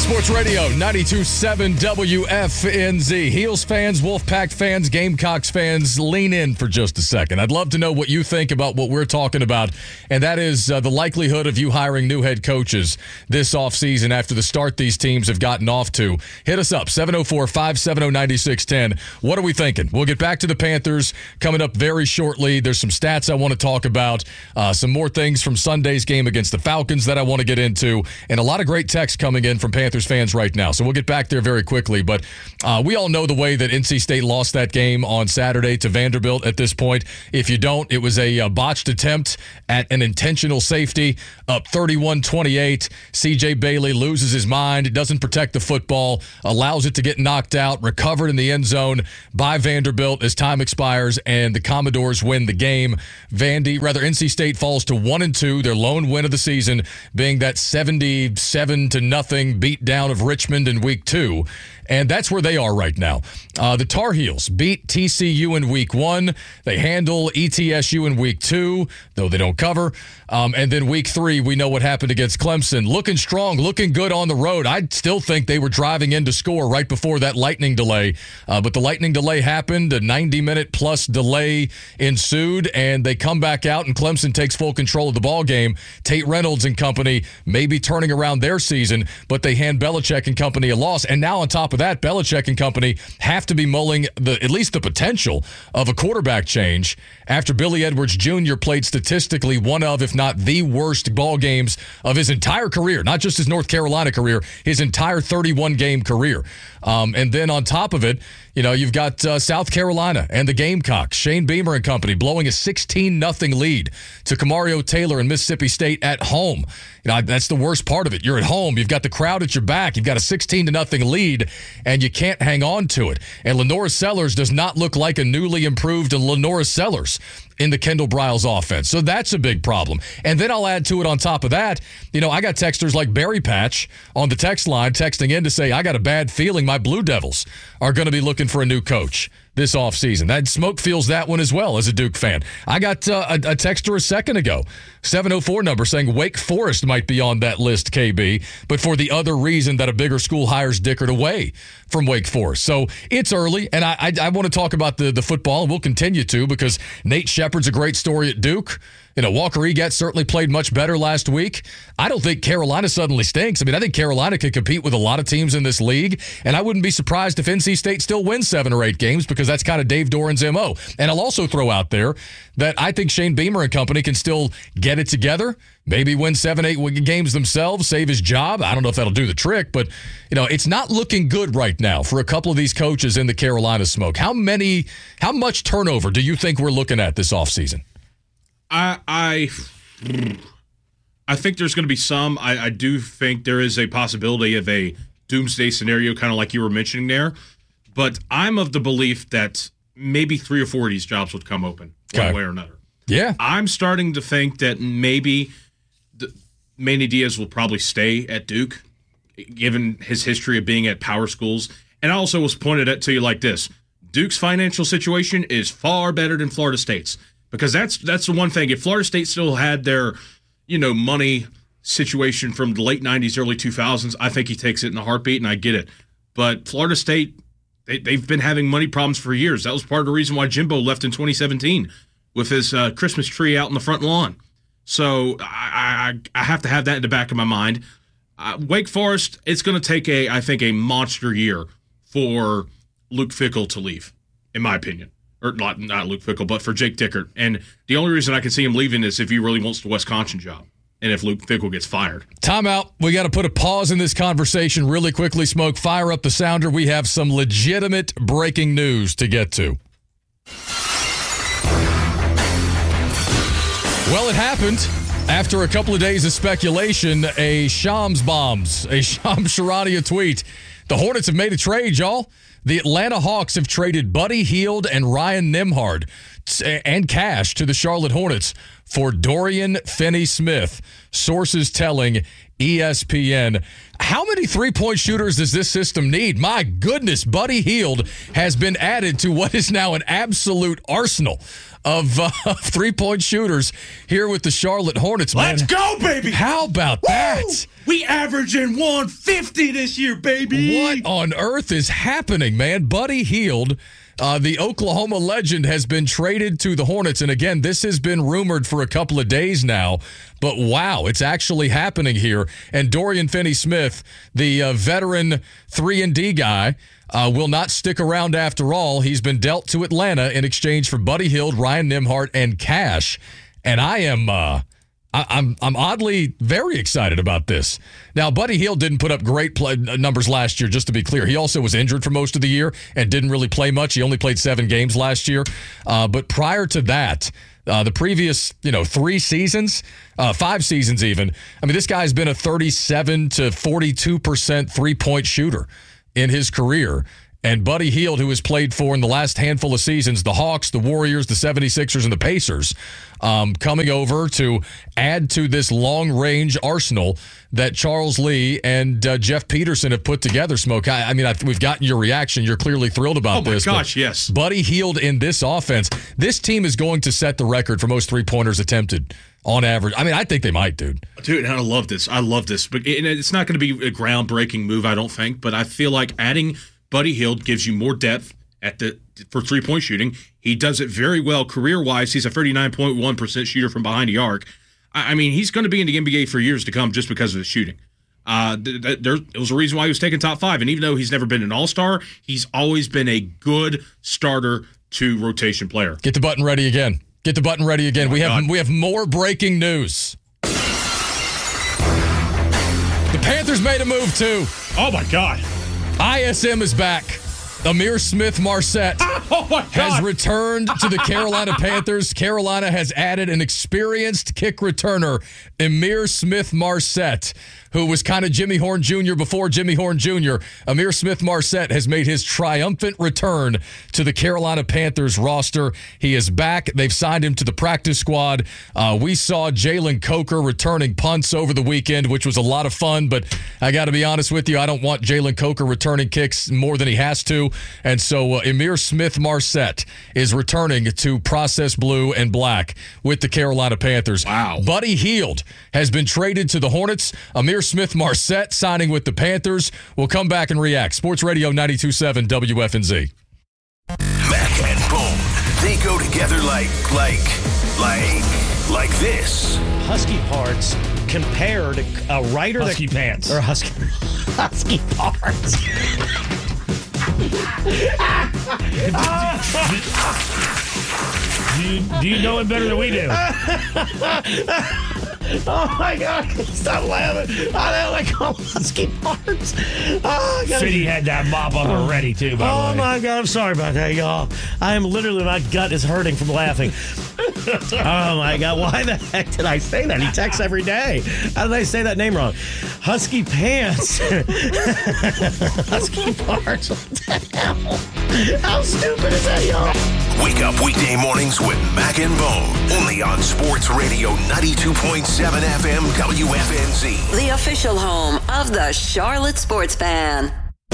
Sports Radio 92.7 WFNZ. Heels fans, Wolfpack fans, Gamecocks fans, lean in for just a second. I'd love to know what you think about what we're talking about, and that is the likelihood of you hiring new head coaches this offseason after the start these teams have gotten off to. Hit us up, 704-570-9610. What are we thinking? We'll get back to the Panthers coming up very shortly. There's some stats I want to talk about, some more things from Sunday's game against the Falcons that I want to get into, and a lot of great texts coming in from Panthers fans right now. So we'll get back there very quickly. But we all know the way that NC State lost that game on Saturday to Vanderbilt at this point. If you don't, it was a botched attempt at an intentional safety, up 31-28. C.J. Bailey loses his mind, doesn't protect the football, allows it to get knocked out, recovered in the end zone by Vanderbilt as time expires, and the Commodores win the game. NC State falls to 1-2, their lone win of the season being that 77-0 beat down of Richmond in week 2. And that's where they are right now. The Tar Heels beat TCU in week 1. They handle ETSU in week 2, though they don't cover. And then week 3, we know what happened against Clemson. Looking strong, looking good on the road. I still think they were driving in to score right before that lightning delay. But the lightning delay happened. A 90-minute plus delay ensued, and they come back out, and Clemson takes full control of the ball game. Tate Reynolds and company may be turning around their season, but they hand Belichick and company a loss. And now on top of that, Belichick and company have to be mulling at least the potential of a quarterback change after Billy Edwards Jr. played statistically one of, if not the worst ball games of his entire career, not just his North Carolina career, his entire 31-game career. And then on top of it, you've got South Carolina and the Gamecocks, Shane Beamer and company, blowing a 16-0 lead to Camario Taylor and Mississippi State at home. That's the worst part of it. You're at home. You've got the crowd at your back. You've got a 16-0 lead, and you can't hang on to it. And Lenora Sellers does not look like a newly improved Lenora Sellers in the Kendall Briles offense. So that's a big problem. And then I'll add to it on top of that, I got texters like Barry Patch on the text line texting in to say, I got a bad feeling my Blue Devils are going to be looking for a new coach this offseason. That Smoke feels that one as well as a Duke fan. I got a texter a second ago, 704 number, saying Wake Forest might be on that list, KB, but for the other reason that a bigger school hires Dickert away from Wake Forest. So it's early, and I want to talk about the football, and we'll continue to, because Nate Shepard's a great story at Duke. Walker Egat certainly played much better last week. I don't think Carolina suddenly stinks. I think Carolina can compete with a lot of teams in this league, and I wouldn't be surprised if NC State still wins 7 or 8 games, because that's kind of Dave Doran's MO. And I'll also throw out there that I think Shane Beamer and company can still get it together, maybe win 7-8 games themselves, save his job. I don't know if that'll do the trick, but it's not looking good right now for a couple of these coaches in the Carolina smoke. How much turnover do you think we're looking at this offseason? I think there's going to be some. I do think there is a possibility of a doomsday scenario, kind of like you were mentioning there. But I'm of the belief that maybe 3 or 4 of these jobs would come open one way or another. Yeah. I'm starting to think that maybe Manny Diaz will probably stay at Duke, given his history of being at power schools. And I also was pointed at to you like this. Duke's financial situation is far better than Florida State's. Because that's the one thing. If Florida State still had their, money situation from the late 90s, early 2000s, I think he takes it in a heartbeat, and I get it. But Florida State, they've been having money problems for years. That was part of the reason why Jimbo left in 2017 with his Christmas tree out in the front lawn. So I have to have that in the back of my mind. Wake Forest, it's going to take I think a monster year for Luke Fickell to leave, in my opinion. Or not Luke Fickell, but for Jake Dickert. And the only reason I can see him leaving is if he really wants the Wisconsin job and if Luke Fickell gets fired. Timeout. We got to put a pause in this conversation really quickly. Smoke, fire up the sounder. We have some legitimate breaking news to get to. Well, it happened. After a couple of days of speculation, a Shams Charania tweet. The Hornets have made a trade, y'all. The Atlanta Hawks have traded Buddy Hield and Ryan Nembhard and cash to the Charlotte Hornets for Dorian Finney-Smith. Sources telling ESPN. How many three-point shooters does this system need? My goodness, Buddy Hield has been added to what is now an absolute arsenal of three-point shooters here with the Charlotte Hornets. Man. Let's go, baby! How about that? We averaging 150 this year, baby! What on earth is happening, man? Buddy Hield, the Oklahoma legend, has been traded to the Hornets. And again, this has been rumored for a couple of days now. But wow, it's actually happening here. And Dorian Finney-Smith, the veteran 3-and-D guy, will not stick around after all. He's been dealt to Atlanta in exchange for Buddy Hield, Ryan Nembhard, and cash. And I am I'm oddly very excited about this. Now, Buddy Hield didn't put up great numbers last year, just to be clear. He also was injured for most of the year and didn't really play much. He only played 7 games last year. But prior to that, the previous 3 seasons, 5 seasons even, I mean, this guy's been a 37 to 42% three-point shooter in his career. And Buddy Hield, who has played for in the last handful of seasons, the Hawks, the Warriors, the 76ers, and the Pacers, coming over to add to this long-range arsenal that Charles Lee and Jeff Peterson have put together, Smoke. I mean, we've gotten your reaction. You're clearly thrilled about this. Oh, my gosh, yes. Buddy Hield in this offense. This team is going to set the record for most three-pointers attempted on average. I mean, I think they might, dude. Dude, I love this. But it's not going to be a groundbreaking move, I don't think. But I feel like adding Buddy Hield gives you more depth for three-point shooting. He does it very well career-wise. He's a 39.1% shooter from behind the arc. I mean, he's going to be in the NBA for years to come just because of his shooting. There was a reason why he was taken top 5. And even though he's never been an all-star, he's always been a good starter to rotation player. Get the button ready again. We have more breaking news. The Panthers made a move, too. Oh, my God. ISM is back. Amir Smith-Marset has returned to the Carolina Panthers. Carolina has added an experienced kick returner, Amir Smith-Marset, who was kind of Jimmy Horn Jr. before Jimmy Horn Jr. Amir Smith-Marset has made his triumphant return to the Carolina Panthers roster. He is back. They've signed him to the practice squad. We saw Jalen Coker returning punts over the weekend, which was a lot of fun, but I got to be honest with you, I don't want Jalen Coker returning kicks more than he has to. And so Amir Smith-Marset is returning to process blue and black with the Carolina Panthers. Wow. Buddy Hield has been traded to the Hornets. Amir Smith-Marset signing with the Panthers. We'll come back and react. Sports Radio 92.7 WFNZ. Mac and Bone. They go together like this. Husky parts compared to a writer Husky pants. Or husky parts. Do you know it better than we do? Oh my God! Stop laughing! I don't call husky parts. Oh, Fitty had that mop up already too. By the way. My God! I'm sorry about that, y'all. I am literally, my gut is hurting from laughing. Oh my God! Why the heck did I say that? He texts every day. How did I say that name wrong? Husky pants. Husky parts. What the hell? How stupid is that, y'all? Wake up weekday mornings with Mac and Bone. Only on Sports Radio 92.7 FM WFNZ. The official home of the Charlotte Sports Fan.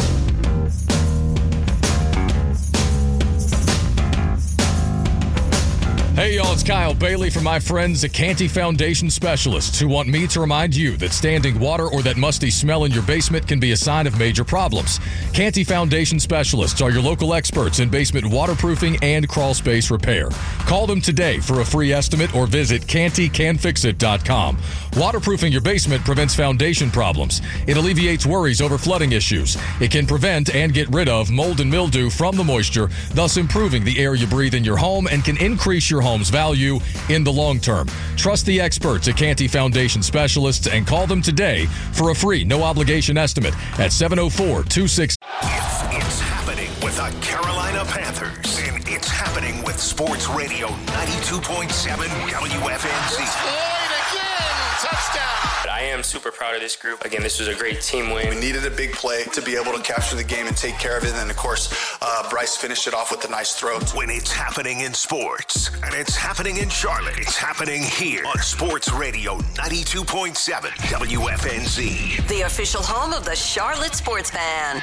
Hey, y'all, it's Kyle Bailey from my friends at Canty Foundation Specialists, who want me to remind you that standing water or that musty smell in your basement can be a sign of major problems. Canty Foundation Specialists are your local experts in basement waterproofing and crawl space repair. Call them today for a free estimate or visit cantycanfixit.com. Waterproofing your basement prevents foundation problems. It alleviates worries over flooding issues. It can prevent and get rid of mold and mildew from the moisture, thus improving the air you breathe in your home and can increase your home's value in the long term. Trust the experts at Canty Foundation Specialists and call them today for a free, no-obligation estimate at 704-26... It's happening with the Carolina Panthers, and it's happening with Sports Radio 92.7 WFNZ. touchdown. I am super proud of this group. Again, this was a great team win. We needed a big play to be able to capture the game and take care of it. And, of course, Bryce finished it off with a nice throw. When it's happening in sports, and it's happening in Charlotte, it's happening here on Sports Radio 92.7 WFNZ. The official home of the Charlotte Sports Fan.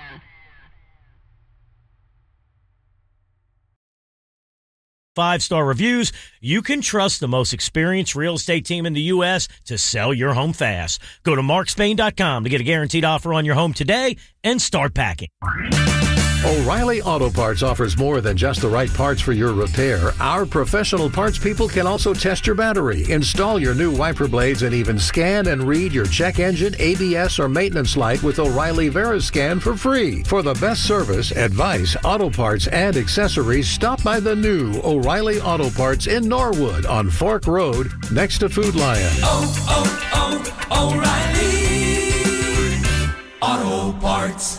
Five-star reviews, you can trust the most experienced real estate team in the U.S. to sell your home fast. Go to markspain.com to get a guaranteed offer on your home today and start packing. O'Reilly Auto Parts offers more than just the right parts for your repair. Our professional parts people can also test your battery, install your new wiper blades, and even scan and read your check engine, ABS, or maintenance light with O'Reilly VeriScan for free. For the best service, advice, auto parts, and accessories, stop by the new O'Reilly Auto Parts in Norwood on Fork Road next to Food Lion. O'Reilly Auto Parts.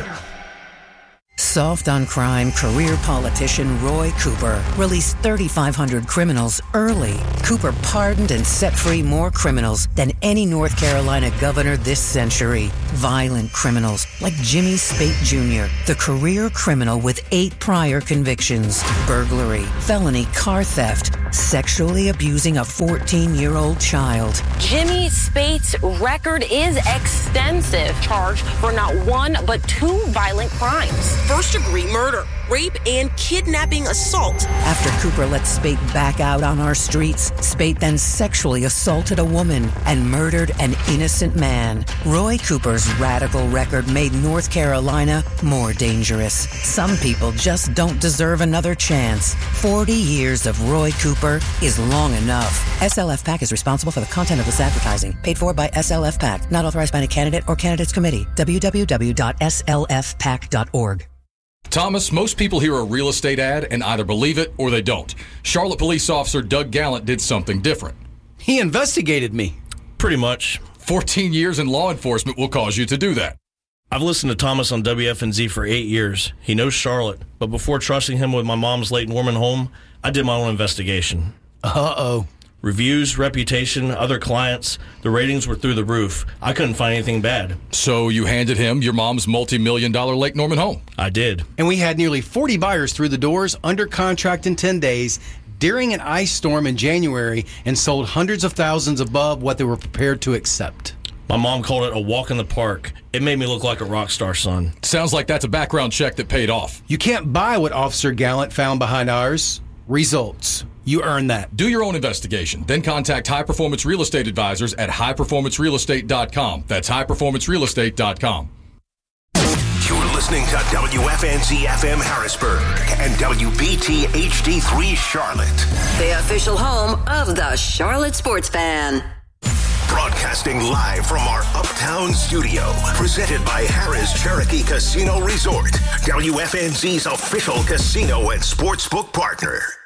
Soft on crime career politician Roy Cooper released 3,500 criminals early. Cooper pardoned and set free more criminals than any North Carolina governor this century. Violent criminals like Jimmy Spate Jr., the career criminal with 8 prior convictions: burglary, felony car theft, sexually abusing a 14-year-old child. Jimmy Spate's record is extensive, charged for not one but 2 violent crimes. First-degree murder, rape, and kidnapping assault. After Cooper let Spate back out on our streets, Spate then sexually assaulted a woman and murdered an innocent man. Roy Cooper's radical record made North Carolina more dangerous. Some people just don't deserve another chance. 40 years of Roy Cooper is long enough. SLF PAC is responsible for the content of this advertising. Paid for by SLF PAC. Not authorized by any candidate or candidates committee. www.slfpac.org. Thomas, most people hear a real estate ad and either believe it or they don't. Charlotte police officer Doug Gallant did something different. He investigated me. Pretty much. 14 years in law enforcement will cause you to do that. I've listened to Thomas on WFNZ for 8 years. He knows Charlotte, but before trusting him with my mom's late Norman home, I did my own investigation. Uh-oh. Reviews, reputation, other clients, the ratings were through the roof. I couldn't find anything bad. So you handed him your mom's multi-million-dollar Lake Norman home? I did. And we had nearly 40 buyers through the doors, under contract in 10 days, during an ice storm in January, and sold hundreds of thousands above what they were prepared to accept. My mom called it a walk in the park. It made me look like a rock star, son. Sounds like that's a background check that paid off. You can't buy what Officer Gallant found behind ours. Results. You earn that. Do your own investigation. Then contact High Performance Real Estate Advisors at highperformancerealestate.com. That's highperformancerealestate.com. You're listening to WFNZ FM Harrisburg and WBT HD3 Charlotte. The official home of the Charlotte Sports Fan. Broadcasting live from our Uptown studio. Presented by Harrah's Cherokee Casino Resort. WFNZ's official casino and sportsbook partner.